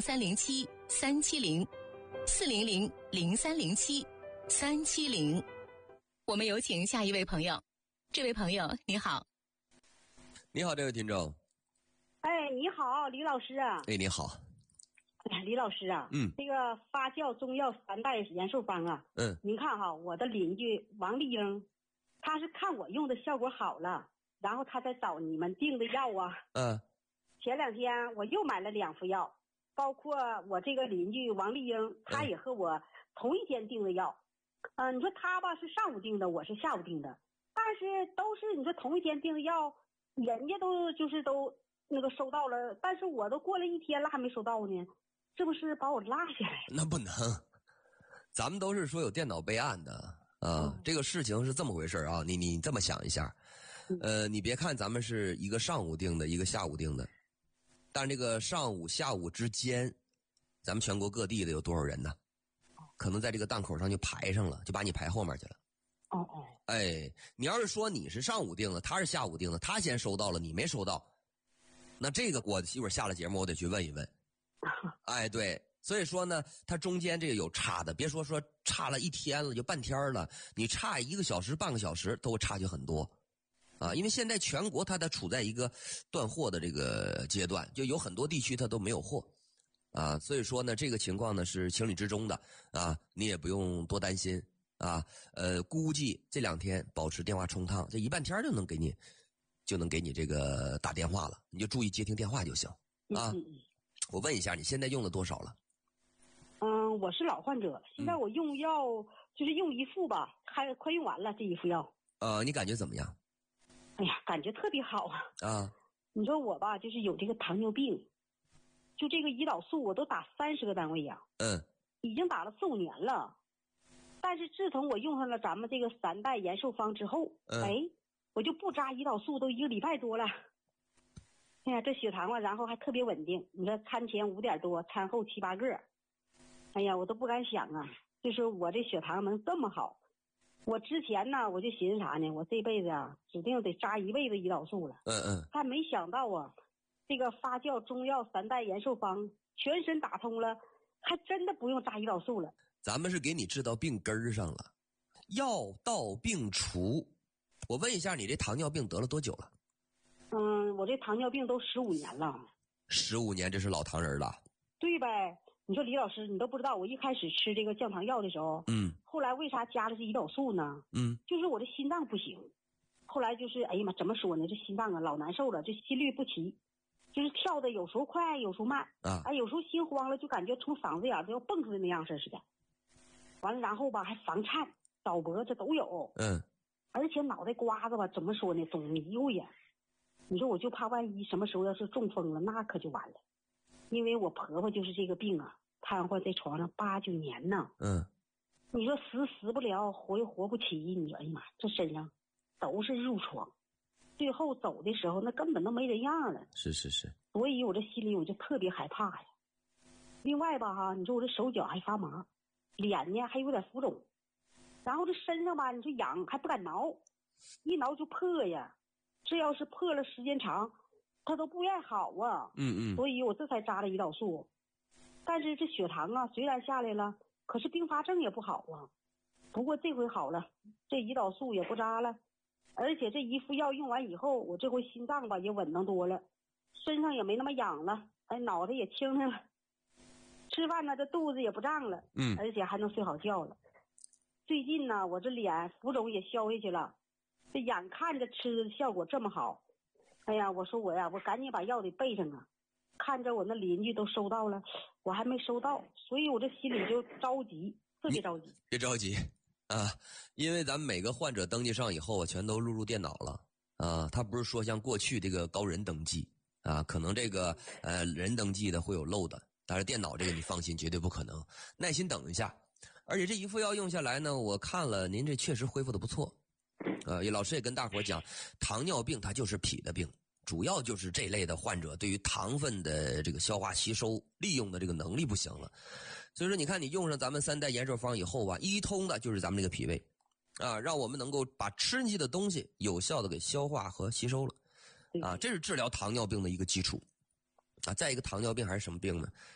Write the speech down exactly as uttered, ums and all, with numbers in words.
三零七三七零，四零零零三零七三七零。我们有请下一位朋友。这位朋友你好。 你好，这位听众。 哎，你好，李老师啊。 哎，你好。 哎，李老师啊， 嗯， 这个发酵中药三代延寿方啊， 嗯， 您看哈，我的邻居王丽英，他是看我用的效果好了，然后他再找你们订的药啊。 嗯， 前两天我又买了两副药，包括我这个邻居王丽英，他也和我同一天订的药。嗯、呃，你说他吧是上午订的，我是下午订的，但是都是你说同一天订的药，人家都就是都那个收到了，但是我都过了一天了还没收到呢。是不是把我落下来？ 那不能，咱们都是说有电脑备案的啊、嗯。这个事情是这么回事啊，你你这么想一下，呃，你别看咱们是一个上午定的，一个下午定的，但这个上午下午之间，咱们全国各地的有多少人呢？可能在这个档口上就排上了，就把你排后面去了。 哦哦， 哎，你要是说你是上午定的，他是下午定的，他先收到了，你没收到，那这个我一会儿下了节目我得去问一问。哎，对，所以说呢，它中间这个有差的，别说说差了一天了，就半天了，你差一个小时、半个小时都差距很多，啊，因为现在全国它在处在一个断货的这个阶段，就有很多地区它都没有货，啊，所以说呢，这个情况呢是情理之中的，啊，你也不用多担心，啊，呃，估计这两天保持电话充烫，这一半天就能给你，就能给你这个打电话了，你就注意接听电话就行，啊。 嗯嗯我问一下，你现在用了多少了？ 嗯，我是老患者，现在我用药、嗯、就是用一副吧，还快用完了这一副药。 呃，你感觉怎么样？ 哎呀，感觉特别好啊！ 啊， 你说我吧，就是有这个糖尿病，就这个胰岛素我都打三十个单位呀， 嗯， 已经打了四五年了。但是自从我用上了咱们这个三代延寿方之后，嗯、哎，我就不扎胰岛素都一个礼拜多了。哎呀，这血糖啊，然后还特别稳定。你说餐前五点多，餐后七八个，哎呀，我都不敢想啊，就是我这血糖能这么好。我之前呢，我就寻思啥呢？我这辈子啊，指定得扎一辈子胰岛素了。 嗯嗯。 但没想到啊，这个发酵中药三代延寿方全身打通了，还真的不用扎胰岛素了。 咱们是给你治到病根上了，药到病除。我问一下，你这糖尿病得了多久了？ 嗯，我这糖尿病都十五年了。 十五年，这是老糖人了。 对呗？你说李老师，你都不知道，我一开始吃这个降糖药的时候， 嗯， 后来为啥加的是胰岛素呢？ 嗯， 就是我这心脏不行，后来就是哎呀妈，怎么说呢？这心脏啊老难受了，这心律不齐，就是跳的有时候快，有时候慢啊， 哎，有时候心慌了，就感觉从嗓子眼都要蹦出来那样式似的。完了，然后吧还房颤、倒脖子都有， 嗯， 而且脑袋瓜子吧，怎么说呢，总迷糊呀。你说我就怕万一什么时候要是中风了，那可就完了。因为我婆婆就是这个病啊，瘫痪在床上八九年呢。 嗯， 你说死死不了，活又活不起，你说哎呀妈，这身上都是褥疮，最后走的时候那根本都没人样了。 是是是。 所以我这心里我就特别害怕呀。另外吧哈，你说我这手脚还发麻，脸呢还有点浮肿，然后这身上吧，你说痒还不敢挠，一挠就破呀。这要是破了时间长，它都不愿好啊。 嗯嗯。 所以我这才扎了胰岛素。但是这血糖啊虽然下来了，可是并发症也不好啊。不过这回好了，这胰岛素也不扎了，而且这一副药用完以后，我这回心脏吧也稳当多了，身上也没那么痒了，哎，脑袋也清醒了，吃饭呢这肚子也不胀了， 嗯， 而且还能睡好觉了。最近呢，我这脸浮肿也消下去了。这眼看着吃的效果这么好，哎呀，我说我呀，我赶紧把药得备上啊！看着我那邻居都收到了，我还没收到，所以我这心里就着急，特别着急。 别着急啊，因为咱们每个患者登记上以后啊，全都录入电脑了啊。他不是说像过去这个高人登记啊，可能这个呃人登记的会有漏的，但是电脑这个你放心，绝对不可能。耐心等一下，而且这一副药用下来呢，我看了您这确实恢复的不错。呃，老师也跟大伙讲，糖尿病它就是脾的病，主要就是这类的患者对于糖分的这个消化吸收利用的这个能力不行了。所以说你看你用上咱们三代延寿方以后啊，一通的就是咱们这个脾胃啊，让我们能够把吃进去的东西有效的给消化和吸收了啊，这是治疗糖尿病的一个基础啊。再一个，糖尿病还是什么病呢？